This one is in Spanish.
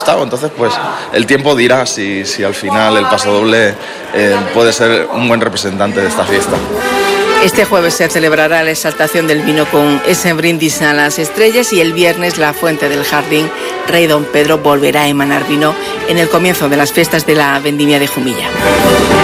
Entonces, pues el tiempo dirá si al final el pasodoble puede ser un buen representante de esta fiesta. Este jueves se celebrará la exaltación del vino con ese brindis a las estrellas y el viernes la fuente del jardín Rey Don Pedro volverá a emanar vino en el comienzo de las fiestas de la vendimia de Jumilla.